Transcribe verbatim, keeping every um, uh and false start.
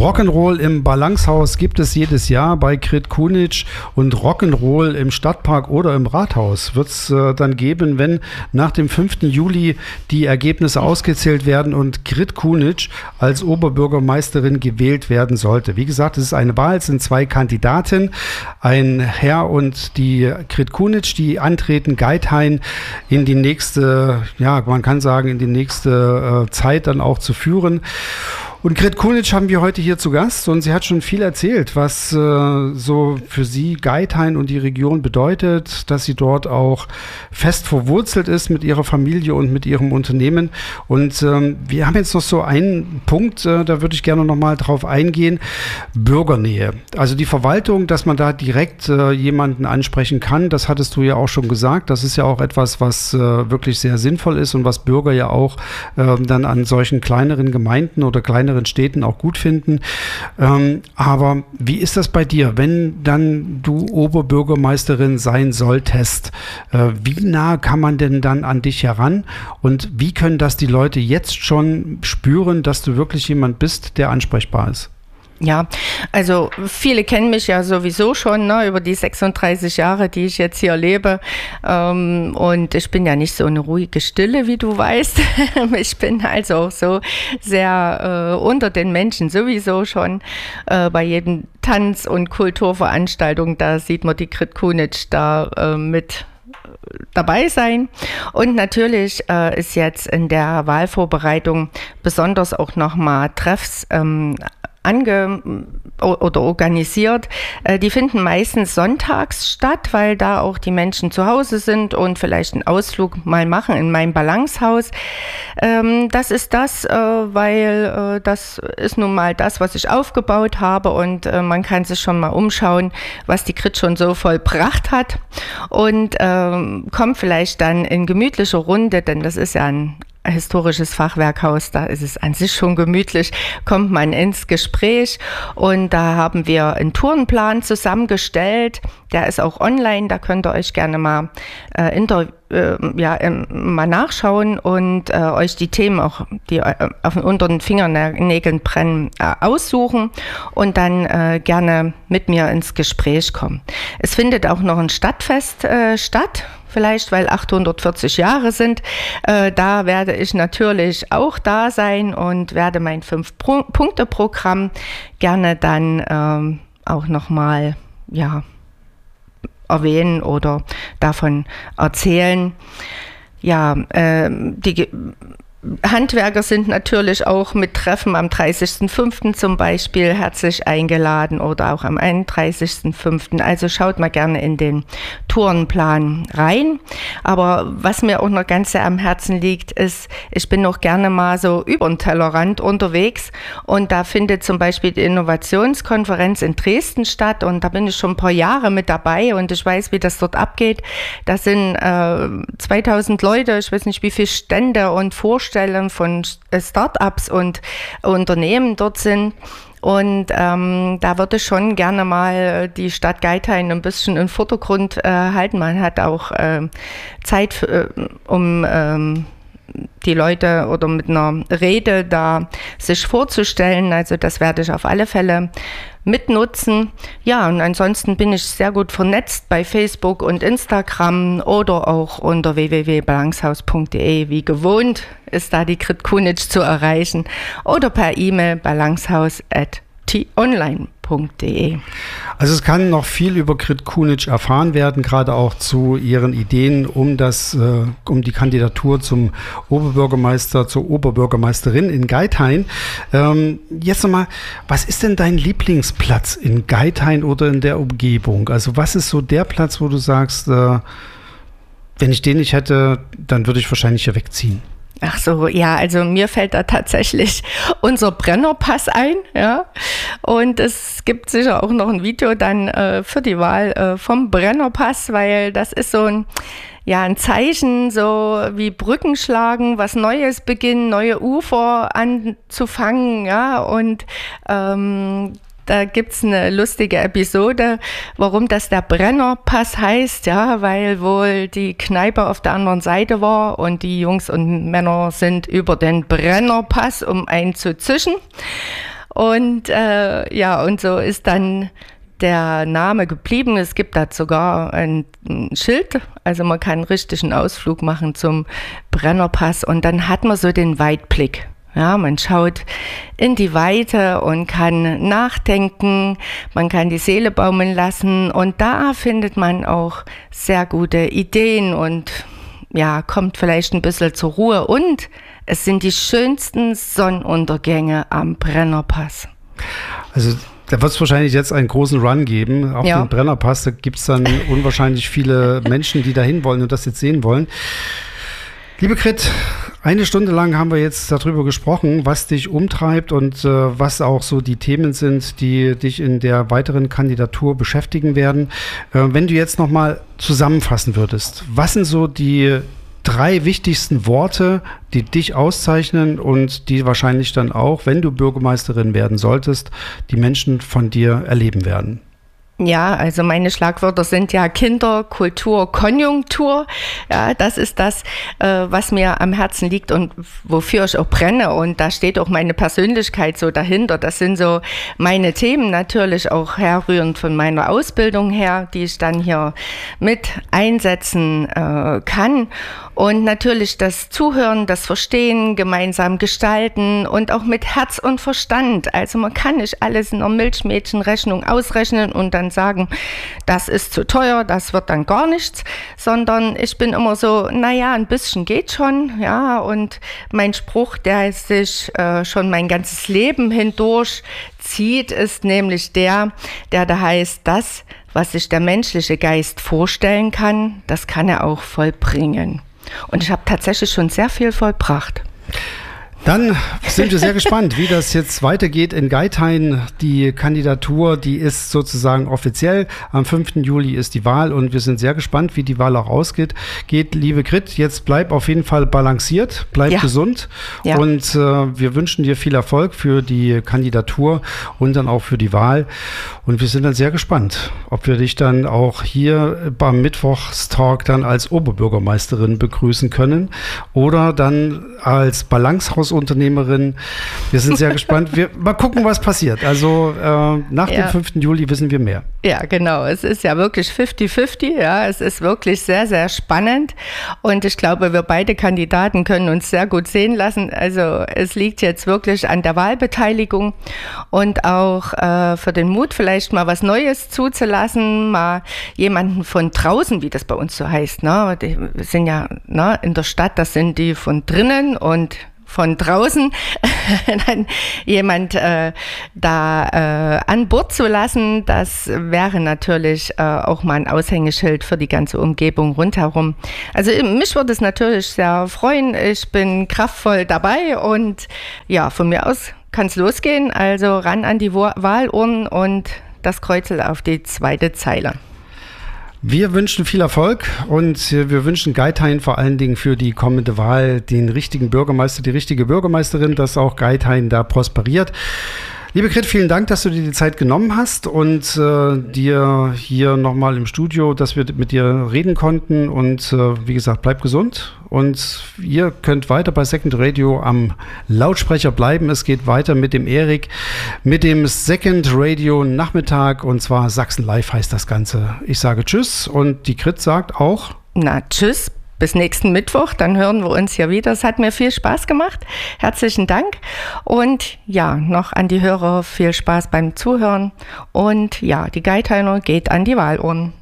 Rock'n'Roll im Balancehaus gibt es jedes Jahr bei Grit Kunitsch und Rock'n'Roll im Stadtpark oder im Rathaus wird es äh, dann geben, wenn nach dem fünften Juli die Ergebnisse ausgezählt werden und Grit Kunitsch als Oberbürgermeisterin gewählt werden sollte. Wie gesagt, es ist eine Wahl, es sind zwei Kandidaten, ein Herr und die Grit Kunitsch, die antreten, Geithain in die nächste, ja, man kann sagen, in die nächste äh, Zeit dann auch zu führen. Und Grit Kunitsch haben wir heute hier zu Gast und sie hat schon viel erzählt, was äh, so für sie Geithain und die Region bedeutet, dass sie dort auch fest verwurzelt ist mit ihrer Familie und mit ihrem Unternehmen. Und ähm, wir haben jetzt noch so einen Punkt, äh, da würde ich gerne noch mal drauf eingehen, Bürgernähe. Also die Verwaltung, dass man da direkt äh, jemanden ansprechen kann, das hattest du ja auch schon gesagt. Das ist ja auch etwas, was äh, wirklich sehr sinnvoll ist und was Bürger ja auch äh, dann an solchen kleineren Gemeinden oder kleineren Städten auch gut finden. Ähm, aber wie ist das bei dir, wenn dann du Oberbürgermeisterin sein solltest? Äh, wie nah kann man denn dann an dich heran? Und wie können das die Leute jetzt schon spüren, dass du wirklich jemand bist, der ansprechbar ist? Ja, also viele kennen mich ja sowieso schon, ne, über die sechsunddreißig Jahre, die ich jetzt hier lebe. Ähm, und ich bin ja nicht so eine ruhige Stille, wie du weißt. Ich bin also auch so sehr äh, unter den Menschen sowieso schon. Äh, bei jedem Tanz- und Kulturveranstaltung, da sieht man die Grit Kunitsch da äh, mit dabei sein. Und natürlich äh, ist jetzt in der Wahlvorbereitung besonders auch nochmal Treffs ähm, ange oder organisiert. Die finden meistens sonntags statt, weil da auch die Menschen zu Hause sind und vielleicht einen Ausflug mal machen in mein Balancehaus. Das ist das, weil das ist nun mal das, was ich aufgebaut habe und man kann sich schon mal umschauen, was die Grit schon so vollbracht hat und kommt vielleicht dann in gemütlicher Runde, denn das ist ja ein historisches Fachwerkhaus, da ist es an sich schon gemütlich, kommt man ins Gespräch und da haben wir einen Tourenplan zusammengestellt, der ist auch online, da könnt ihr euch gerne mal äh, inter, äh, ja, äh, mal nachschauen und äh, euch die Themen auch, die äh, auf, unter den Fingernägeln brennen, äh, aussuchen und dann äh, gerne mit mir ins Gespräch kommen. Es findet auch noch ein Stadtfest äh, statt, vielleicht weil achthundertvierzig Jahre sind. Äh, da werde ich natürlich auch da sein und werde mein Fünf-Punkte-Programm gerne dann ähm, auch nochmal ja, erwähnen oder davon erzählen. Ja, äh, die Handwerker sind natürlich auch mit Treffen am dreißigsten fünften zum Beispiel herzlich eingeladen oder auch am einunddreißigsten fünften Also schaut mal gerne in den Tourenplan rein. Aber was mir auch noch ganz sehr am Herzen liegt, ist, ich bin noch gerne mal so über den Tellerrand unterwegs und da findet zum Beispiel die Innovationskonferenz in Dresden statt und da bin ich schon ein paar Jahre mit dabei und ich weiß, wie das dort abgeht. Da sind äh, zweitausend Leute, ich weiß nicht, wie viele Stände und Vorstellungen von Start-ups und Unternehmen dort sind. Und ähm, da würde ich schon gerne mal die Stadt Geithain ein bisschen im Vordergrund äh, halten. Man hat auch äh, Zeit, für, äh, um ähm, die Leute oder mit einer Rede da sich vorzustellen. Also das werde ich auf alle Fälle mitnutzen. Ja, und ansonsten bin ich sehr gut vernetzt bei Facebook und Instagram oder auch unter w w w punkt balancehaus punkt de. Wie gewohnt ist da die Grit Kunitsch zu erreichen oder per E-Mail balancehaus at t online punkt de. Also es kann noch viel über Grit Kunitsch erfahren werden, gerade auch zu ihren Ideen um das, äh, um die Kandidatur zum Oberbürgermeister, zur Oberbürgermeisterin in Geithain. Ähm, jetzt nochmal, was ist denn dein Lieblingsplatz in Geithain oder in der Umgebung? Also was ist so der Platz, wo du sagst, äh, wenn ich den nicht hätte, dann würde ich wahrscheinlich hier wegziehen? Ach so, ja, also mir fällt da tatsächlich unser Brennerpass ein, ja. Und es gibt sicher auch noch ein Video dann äh, für die Wahl äh, vom Brennerpass, weil das ist so ein, ja, ein Zeichen, so wie Brücken schlagen, was Neues beginnen, neue Ufer anzufangen, ja. Und ähm, da gibt's eine lustige Episode, warum das der Brennerpass heißt, ja, weil wohl die Kneipe auf der anderen Seite war und die Jungs und Männer sind über den Brennerpass, um einen zu zischen. Und äh, ja, und so ist dann der Name geblieben. Es gibt da sogar ein, ein Schild, also man kann richtig einen Ausflug machen zum Brennerpass und dann hat man so den Weitblick. Ja, man schaut in die Weite und kann nachdenken, man kann die Seele baumeln lassen und da findet man auch sehr gute Ideen und ja, kommt vielleicht ein bisschen zur Ruhe und es sind die schönsten Sonnenuntergänge am Brennerpass. Also da wird es wahrscheinlich jetzt einen großen Run geben auf ja. den Brennerpass. Da gibt es dann unwahrscheinlich viele Menschen, die da hin wollen und das jetzt sehen wollen. Liebe Grit, eine Stunde lang haben wir jetzt darüber gesprochen, was dich umtreibt und äh, was auch so die Themen sind, die dich in der weiteren Kandidatur beschäftigen werden. Äh, wenn du jetzt nochmal zusammenfassen würdest, was sind so die drei wichtigsten Worte, die dich auszeichnen und die wahrscheinlich dann auch, wenn du Bürgermeisterin werden solltest, die Menschen von dir erleben werden? Ja, also meine Schlagwörter sind ja Kinder, Kultur, Konjunktur. Ja, das ist das, äh, was mir am Herzen liegt und wofür ich auch brenne. Und da steht auch meine Persönlichkeit so dahinter. Das sind so meine Themen, natürlich auch herrührend von meiner Ausbildung her, die ich dann hier mit einsetzen äh, kann. Und natürlich das Zuhören, das Verstehen, gemeinsam gestalten und auch mit Herz und Verstand. Also man kann nicht alles in einer Milchmädchenrechnung ausrechnen und dann sagen, das ist zu teuer, das wird dann gar nichts, sondern ich bin immer so, naja, ein bisschen geht schon, ja, und mein Spruch, der sich äh, schon mein ganzes Leben hindurch zieht, ist nämlich der, der da heißt, das, was sich der menschliche Geist vorstellen kann, das kann er auch vollbringen. Und ich habe tatsächlich schon sehr viel vollbracht. Dann sind wir sehr gespannt, wie das jetzt weitergeht in Geithain. Die Kandidatur, die ist sozusagen offiziell. Am fünften Juli ist die Wahl und wir sind sehr gespannt, wie die Wahl auch ausgeht. Geht, liebe Grit, jetzt bleib auf jeden Fall balanciert, bleib ja. gesund ja. und äh, wir wünschen dir viel Erfolg für die Kandidatur und dann auch für die Wahl. Und wir sind dann sehr gespannt, ob wir dich dann auch hier beim Mittwochstalk dann als Oberbürgermeisterin begrüßen können oder dann als Balancehaus-Unternehmerin. Wir sind sehr gespannt. Wir mal gucken, was passiert. Also äh, nach ja. dem fünften Juli wissen wir mehr. Ja, genau. Es ist ja wirklich fünfzig fünfzig. Ja, es ist wirklich sehr, sehr spannend. Und ich glaube, wir beide Kandidaten können uns sehr gut sehen lassen. Also es liegt jetzt wirklich an der Wahlbeteiligung und auch äh, für den Mut, vielleicht mal was Neues zuzulassen, mal jemanden von draußen, wie das bei uns so heißt. Ne? Die sind ja ne, in der Stadt, das sind die von drinnen und von draußen dann jemand äh, da äh, an Bord zu lassen, das wäre natürlich äh, auch mal ein Aushängeschild für die ganze Umgebung rundherum. Also mich würde es natürlich sehr freuen. Ich bin kraftvoll dabei und ja, von mir aus kann es losgehen. Also ran an die Wahlurnen und das Kreuzel auf die zweite Zeile. Wir wünschen viel Erfolg und wir wünschen Geithain vor allen Dingen für die kommende Wahl den richtigen Bürgermeister, die richtige Bürgermeisterin, dass auch Geithain da prosperiert. Liebe Grit, vielen Dank, dass du dir die Zeit genommen hast und äh, dir hier nochmal im Studio, dass wir mit dir reden konnten und äh, wie gesagt, bleib gesund und ihr könnt weiter bei Second Radio am Lautsprecher bleiben. Es geht weiter mit dem Erik, mit dem Second Radio Nachmittag und zwar Sachsen Live heißt das Ganze. Ich sage Tschüss und die Grit sagt auch Na, tschüss. Bis nächsten Mittwoch, dann hören wir uns ja wieder. Es hat mir viel Spaß gemacht. Herzlichen Dank. Und ja, noch an die Hörer viel Spaß beim Zuhören. Und ja, die Geithainer geht an die Wahlurnen.